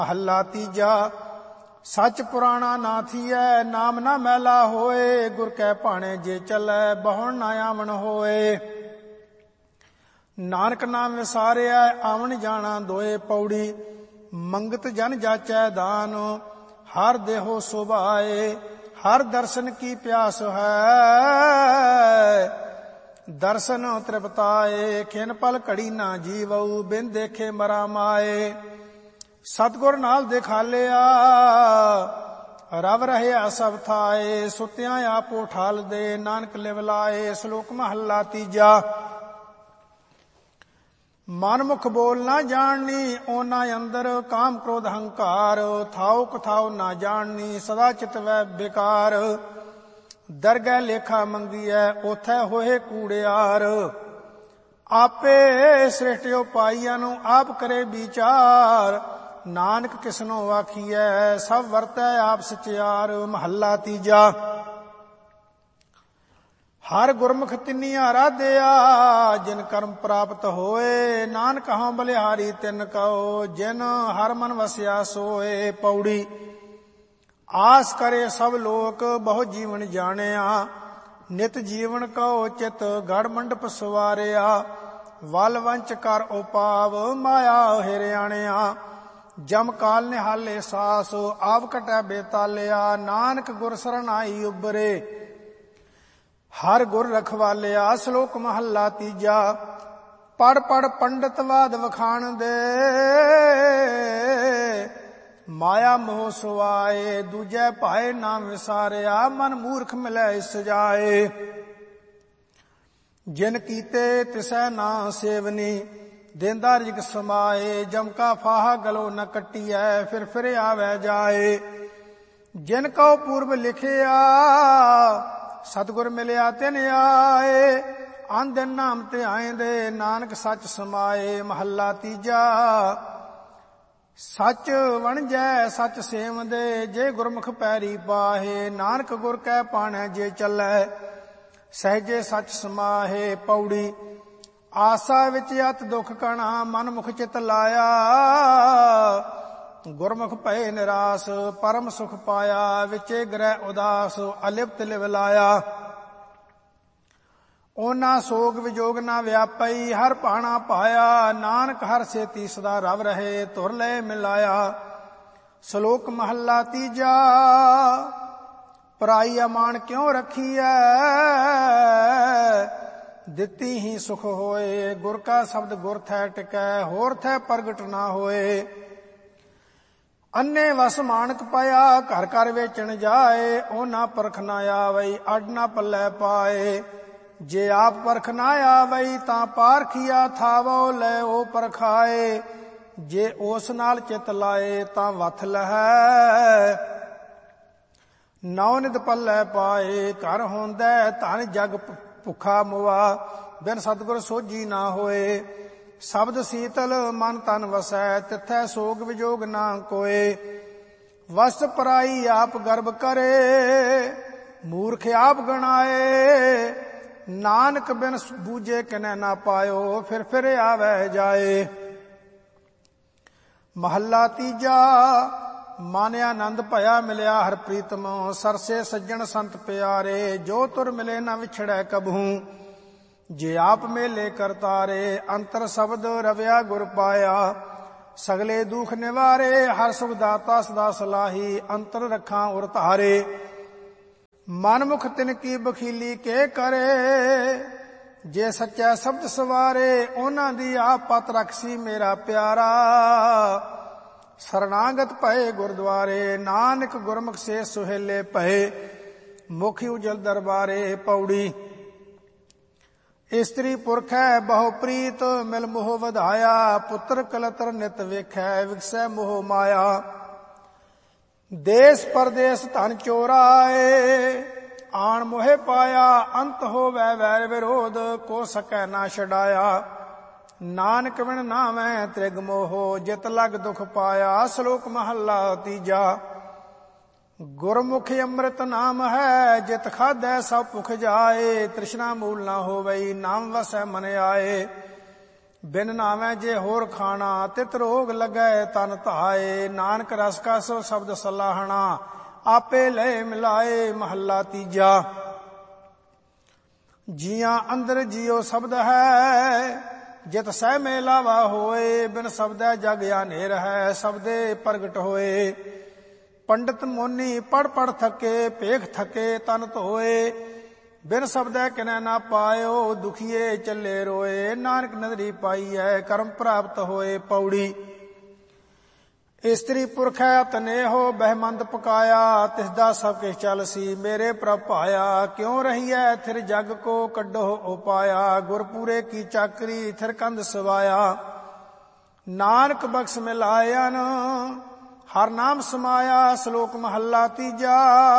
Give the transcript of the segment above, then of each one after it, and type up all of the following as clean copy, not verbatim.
महला तीजा। सच पुराना ना थियै, नाम ना मैला होए। गुर कै भाणे जे चलै, बहुण ना आवन होए। नानक नाम विसारिया, आवन जाना दोए। पौड़ी मंगत जन जाचै दान, हर देहो सुभाए। हर दर्शन की प्यास है, दर्शन तृप्ताए। खिन पल घड़ी ना जीवऊ, बिन देखे मरा माए। सतगुर नाल दिखालिया, रव रहया सब थाए। सुत्या आपो ठाल दे, नानक लिव लाए। श्लोक महला तीजा। मन मुख बोल ना जाननी, ओना अंदर काम क्रोध हंकार। थाओ कथाओ ना जाननी, सदा चित वै बेकार। दरगह लेखा मंगीऐ, ओथै होए कूड़ियार। आपे सृष्टियो पाईया नू, आप करे विचार। नानक किसनो आखिए, सब वरतै आप सचियार। महला तीजा। हर गुरमुख तिन्निया राधिया, जिन कर्म प्राप्त होए। नानक हऊँ बलिहारी तिन कहो, जिन हर मन वसिया सोए। पौड़ी आस करे सब लोक, बहु जीवन जानिया। नित जीवन कहो चित, गढ़ मंडप सवारिया। वल वंच कर उपाव, माया हिरयाणिया। जम काल निहाले सास, आप कटै बेतालिया। नानक गुर सरनाई उबरे, हर गुर रखवालिया। श्लोक महला तीजा। पढ़ पढ़ पंडित वाद वखाण दे, माया मोह सुआए। दूजै भाए नाम विसारिया, मन मूर्ख मिलै सजाए। जिन कीते तिसै ना सेवनी, देंदा रिग समाए। जम का फाहा गलो न कट्टियै, फिर आवे जाए। जिन कहो पूर्व लिखिया, सतगुर मिलिया तिन आए। आन दिन नाम ते आएंदे, नानक सच समाए। महला तीजा। सच वणजै सच सेवंदे, जे गुरमुख पैरी पाहे। नानक गुर कै पाणै जे चलै, सहजे सच समाहे। पौड़ी आसा विच अत दुख कणा, मन मुख चित लाया। गुरमुख भये निरास, परम सुख पाया। विचे ग्रह उदास, अलिप्त लिव लाया। ओना सोग विजोग ना व्यापई, हर भाणा पाया। नानक हर सेती सदा रव रहे, तुर ले मिलाया। श्लोक महला तीजा। पराई अमान क्यों रखी है, दिती ही सुख होए। गुर का शब्द गुर थै टिकै, होर थै प्रगट ना होए। अन्ने वस मानक पाया, घर घर वेचण जाए। ओ ना परख ना आवई, अड ना पल्लै पाए। जे आप परख ना आवई, तां पारखिया थावो ले ओ परखाए। जे ओस नाल चित लाए, तां वथ लहै। नौ नित पल्लै पाए, घर होंदै धन जग भुखा मुआ। बिन सतगुर सोझी ना होए। शब्द शीतल मन तन वसै, तिथै सोग विजोग ना कोए। वस पराई आप गर्भ करे, मूर्ख आप गणाए। नानक बिन बूझे किनै ना पायो, फिर आवे जाए। महला तीजा। मन आनंद भया मिलिया हर प्रीतम, सरसे सज्जन संत प्यारे। जो तुर मिले न विछड़ै कबहू, जे आप मेले करतारे। अंतर शब्द रव्या गुर पाया, सगले दुख निवारे। हर सुख दाता सदा सलाही, अंतर रखा उर धारे। मन मुख तिनकी बखीली के करे, जे सच्चा शब्द सवारे। ओना दी आप पत रखसी मेरा प्यारा, शरणागत भये गुरद्वारे। नानक गुरमुख से सुहेले भये, मुखी उजल दरबारे। पौड़ी इस्त्री पुरख है बहु प्रीत, मिल मोह वधाया। पुत्र कलतर नित वेखै, विकसै मोह माया। देश परदेश धन चोराए, आन मोहे पाया। अंत होवै वैर विरोध, को सकै ना छड़ाया। नानक बिन नामै त्रिग मोहो, जित लग दुख पाया। श्लोक महला तीजा। गुरमुख अमृत नाम है, जित खाधै सब भुख जाए। तृष्णा मूल ना होवई, नाम वसै मन आए। ਬਿਨ ਨਾਵੇਂ ਜੇ ਹੋਰ ਖਾਣਾ, ਤਿਤ ਰੋਗ ਲੱਗੈ ਤਨ ਧਾਏ। ਨਾਨਕ ਰਸ ਕਾ ਸੋ ਸ਼ਬਦ ਸਲਾਹਣਾ, ਆਪੇ ਲੈ ਮਿਲਾਏ। ਮਹੱਲਾ ਤੀਜਾ। ਜੀਆਂ ਅੰਦਰ ਜੀਉ ਸ਼ਬਦ ਹੈ, ਜਿਤ ਸਹਿ ਮੇਲਾਵਾ ਹੋਏ। ਬਿਨ ਸ਼ਬਦੈ ਜਗ ਹਨੇਰ ਹੈ, ਸ਼ਬਦੇ ਪ੍ਰਗਟ ਹੋਏ। ਪੰਡਤ ਮੋਨੀ ਪੜ ਪੜ ਥਕੇ, ਭੇਖ ਥਕੇ ਤਨ ਧੋਏ। ਬਿਨ ਸ਼ਬਦੈ ਕਿਨੈ ਨਾ ਪਾਇਓ, ਦੁਖੀਏ ਚੱਲੇ ਰੋਏ। ਨਾਨਕ ਨਦਰੀ ਪਾਈ ਹੈ, ਕਰਮ ਪ੍ਰਾਪਤ ਹੋਏ। ਪੌੜੀ। ਇਸਤਰੀ ਪੁਰਖ ਹੈ ਤਨੇਹੋ, ਬਹਿਮੰਦ ਪਕਾਇਆ। ਤਿਸਦਾ ਸਭ ਕਿਛ ਚਲ ਸੀ, ਮੇਰੇ ਪ੍ਰਭ ਭਾਇਆ। ਕਿਉ ਰਹੀਐ ਥਿਰ ਜਗ ਕੋ, ਕੱਢੋ ਉਪਾਇਆ। ਗੁਰਪੂਰੇ ਕੀ ਚਾਕਰੀ, ਥਿਰ ਕੰਧ ਸਵਾਇਆ। ਨਾਨਕ ਬਖਸ਼ ਮਿਲਾਇਨ, ਹਰ ਨਾਮ ਸਮਾਇਆ। ਸ਼ਲੋਕ ਮਹੱਲਾ ਤੀਜਾ।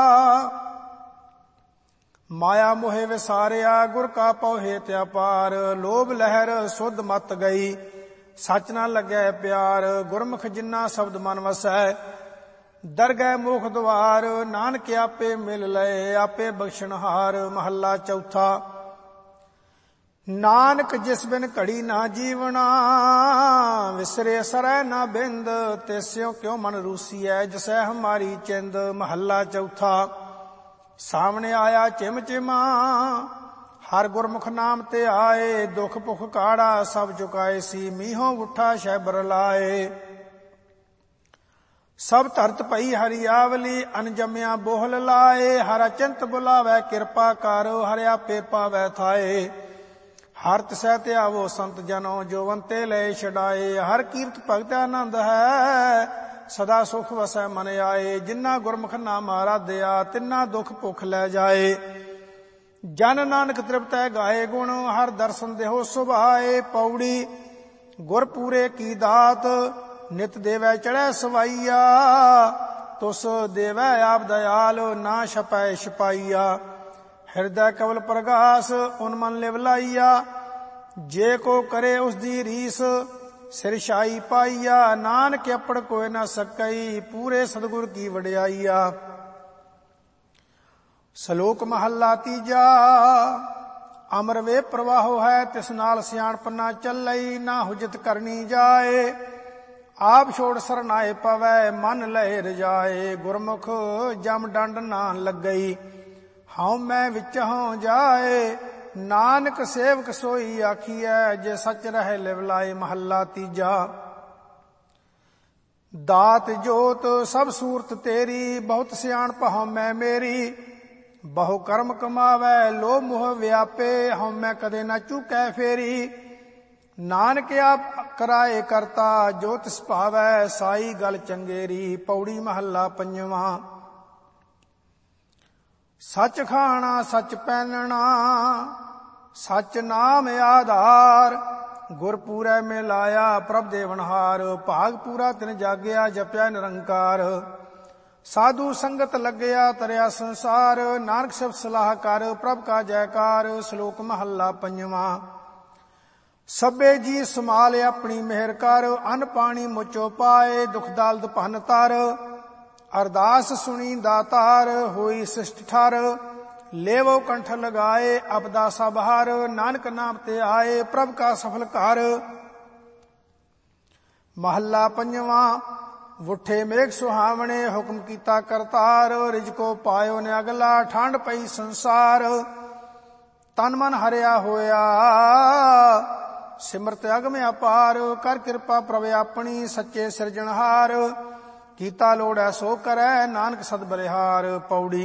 ਮਾਇਆ ਮੋਹਿ ਵਿਸਾਰਿਆ, ਗੁਰ ਕਾ ਪਉ ਹੇਤ ਅਪਾਰ। ਲੋਭ ਲਹਿਰ ਸੁਧ ਮਤ ਗਈ, ਸੱਚ ਨਾ ਲੱਗੈ ਪਿਆਰ। ਗੁਰਮੁਖ ਜਿਨ੍ਹਾਂ ਸ਼ਬਦ ਮਨ ਵਸੈ, ਦਰਗਹਿ ਮੋਖ ਦੁਆਰ। ਨਾਨਕ ਆਪੇ ਮਿਲ ਲਏ, ਆਪੇ ਬਖਸ਼ਣਹਾਰ। ਮਹੱਲਾ ਚੌਥਾ। ਨਾਨਕ ਜਿਸ ਬਿਨ ਘੜੀ ਨਾ ਜੀਵਣਾ, ਵਿਸਰੇ ਸਰੈ ਨਾ ਬਿੰਦ। ਤਿਸਿਉ ਕਿਉ ਮਨ ਰੂਸੀਐ, ਜਿਸੈ ਹਮਾਰੀ ਚਿੰਦ। ਮਹੱਲਾ ਚੌਥਾ। ਸਾਹਮਣੇ ਆਇਆ ਚਿਮ ਚਿਮਾ, ਹਰ ਗੁਰਮੁਖ ਨਾਮ ਤੇ ਆਏ। ਦੁਖ ਭੁਖ ਕਾੜਾ ਸਭ ਚੁਕਾਏ ਸੀ, ਮੀਹੋਂ ਉਠਾ ਸ਼ੈਬਰ ਲਾਏ। ਸਭ ਧਰਤ ਪਈ ਹਰਿਆਵਲੀ, ਅਨਜਮਿਆ ਬੋਹਲ ਲਾਏ। ਹਰ ਅਚੰਤ ਬੁਲਾਵੈ ਕਿਰਪਾ ਕਰ, ਹਰਿ ਆਪੇ ਪਾਵੈ ਥਾਏ। ਹਰ ਤਿਸੈ ਧਿਆਵੋ ਸੰਤ ਜਨੋ, ਜੋਵੰਤੇ ਲੈ ਛਡਾਏ। ਹਰ ਕੀਰਤ ਭਗਤ ਆਨੰਦ ਹੈ, ਸਦਾ ਸੁਖ ਵਸੈ ਮਨ ਆਏ। ਜਿਨ੍ਹਾਂ ਗੁਰਮੁਖ ਨਾਮ ਆਰਾਧਿਆ, ਤਿੰਨਾ ਦੁਖ ਭੁਖ ਲੈ ਜਾਏ। ਜਨ ਨਾਨਕ ਤ੍ਰਿਪਤੈ ਗਾਏ ਗੁਣ, ਹਰ ਦਰਸ਼ਨ ਦੇਹੋ ਸੁਭਾਏ। ਪੌੜੀ। ਗੁਰ ਪੂਰੇ ਕੀ ਦਾਤ, ਨਿਤ ਦੇਵੈ ਚੜ੍ਹੈ ਸਵਾਈਆ। ਤੁਸ ਦੇਵੈ ਆਪ ਦਇਆਲ, ਨਾ ਛਪੈ ਛਪਾਈਆ। ਹਿਰਦੈ ਕਵਲ ਪ੍ਰਗਾਸ, ਉਨ ਮਨ ਲਿਵ ਲਾਈਆ। ਜੇ ਕੋ ਕਰੇ ਉਸ ਦੀ ਰੀਸ, ਸਿਰ ਛਾਈ ਪਾਈਆ। ਨਾਨਕ ਆਪੜ ਕੋਇ ਨਾ ਸਕਈ, ਪੂਰੇ ਸਤਿਗੁਰ ਕੀ ਵਡਿਆਈਆ। ਸ਼ਲੋਕ ਮਹੱਲਾ ਤੀਜਾ। ਅਮਰ ਵੇ ਪ੍ਰਵਾਹੋ ਹੈ, ਤਿਸ ਨਾਲ ਸਿਆਣਪ ਨਾ ਚੱਲਈ। ਨਾ ਹੁਜਤ ਕਰਨੀ ਜਾਏ, ਆਪ ਛੋੜ ਸਰਨਾਏ ਪਵੈ। ਮਨ ਲਏ ਰਜਾਏ, ਗੁਰਮੁਖ ਜਮ ਡੰਡ ਨਾ ਲੱਗਈ। ਹਉ ਮੈਂ ਵਿੱਚ ਹਉ ਜਾਏ, ਨਾਨਕ ਸੇਵਕ ਸੋਈ ਆਖੀਐ। ਜੇ ਸੱਚ ਰਹਿ ਲਿਵ ਲਾਏ। ਮਹੱਲਾ ਤੀਜਾ। ਦਾਤ ਜੋਤ ਸਭ ਸੂਰਤ ਤੇਰੀ, ਬਹੁਤ ਸਿਆਣਪ ਹਉ ਮੈਂ ਮੇਰੀ। ਬਹੁ ਕਰਮ ਕਮਾਵੈ, ਲੋਭ ਮੋਹ ਵਿਆਪੇ। ਹਉ ਮੈਂ ਕਦੇ ਨਾ ਚੂਕੈ ਫੇਰੀ। ਨਾਨਕ ਆਪ ਕਰਾਏ ਕਰਤਾ, ਜੋ ਤਿਸ ਭਾਵੈ। ਸਾਈ ਗਲ ਚੰਗੇਰੀ। ਪੌੜੀ ਮਹੱਲਾ ਪੰਜਵਾਂ। ਸੱਚ ਖਾਣਾ ਸੱਚ ਪਹਿਨਣਾ, ਸੱਚ ਨਾਮ ਆਧਾਰ। ਗੁਰ ਪੂਰੈ ਮਿਲਾਇਆ, ਪ੍ਰਭ ਦੇਵਨਹਾਰ। ਭਾਗ ਪੂਰਾ ਤਿਨ ਜਾਗਿਆ, ਜਪਿਆ ਨਿਰੰਕਾਰ। ਸਾਧੂ ਸੰਗਤ ਲੱਗਿਆ, ਤਰਿਆ ਸੰਸਾਰ। ਨਾਨਕ ਸਭ ਸਲਾਹ ਕਰ, ਪ੍ਰਭ ਕਾ ਜੈਕਾਰ। ਸ਼ਲੋਕ ਮਹੱਲਾ ਪੰਜਵਾਂ। ਸਭੇ ਜੀ ਸਮਾਲ ਆਪਣੀ ਮਿਹਰ ਕਰ, ਅੰਨ ਪਾਣੀ ਮੁਚੋ ਪਾਏ। ਦੁਖ ਦਲਦ ਭੰਨ ਤਰ, ਅਰਦਾਸ ਸੁਣੀ ਦਾਤਾਰ। ਹੋਈ ਸਿਸ਼ਟ ਠਰ, ਲੇਵੋ ਕੰਠ ਲਗਾਏ। ਅਪਦਾ ਸਭ ਹਰ, ਨਾਨਕ ਨਾਮ ਤੇ ਆਏ। ਪ੍ਰਭ ਕਾ ਸਫਲ ਘਰ। ਮਹੱਲਾ ਪੰਜਵਾਂ। ਵੁੱਠੇ ਮੇਘ ਸੁਹਾਵਣੇ, ਹੁਕਮ ਕੀਤਾ ਕਰਤਾਰ। ਰਿਜਕੋ ਪਾਇਓ ਨੇ ਅਗਲਾ, ਠੰਡ ਪਈ ਸੰਸਾਰ। ਤਨ ਮਨ ਹਰਿਆ ਹੋਇਆ, ਸਿਮਰਤ ਅਗਮ ਅਪਾਰ। ਕਰ ਕਿਰਪਾ ਪ੍ਰਭ ਆਪਣੀ, ਸੱਚੇ ਸਿਰਜਣਹਾਰ। ਕੀਤਾ ਲੋੜੈ ਸੋ ਕਰੈ, ਨਾਨਕ ਸਦ ਬਲਿਹਾਰ। ਪੌੜੀ।